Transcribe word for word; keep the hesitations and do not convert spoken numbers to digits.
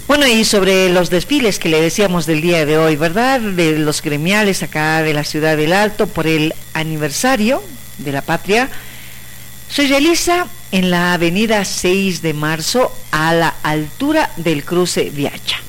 Bueno, y sobre los desfiles que le decíamos del día de hoy, ¿verdad? De los gremiales acá de la ciudad del Alto por el aniversario de la patria, se realiza en la avenida seis de marzo a la altura del cruce Viacha.